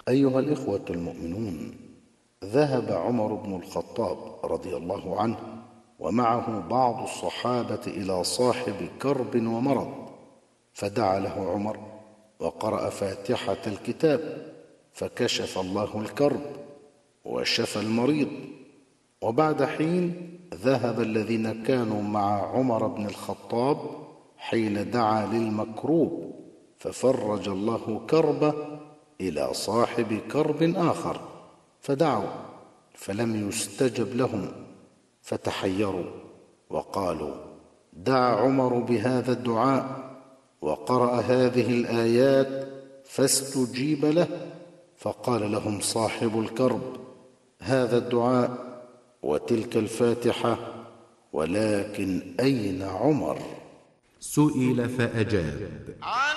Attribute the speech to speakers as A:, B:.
A: أيها الإخوة المؤمنون، ذهب عمر بن الخطاب رضي الله عنه ومعه بعض الصحابة إلى صاحب كرب ومرض، فدعا له عمر وقرأ فاتحة الكتاب، فكشف الله الكرب وشفى المريض. وبعد حين ذهب الذين كانوا مع عمر بن الخطاب حين دعا للمكروب، ففرج الله كربه إلى صاحب كرب آخر، فدعوا فلم يستجب لهم، فتحيروا وقالوا: دعا عمر بهذا الدعاء وقرأ هذه الآيات فاستجيب له. فقال لهم صاحب الكرب: هذا الدعاء وتلك الفاتحة، ولكن أين عمر؟
B: سئل فأجاب: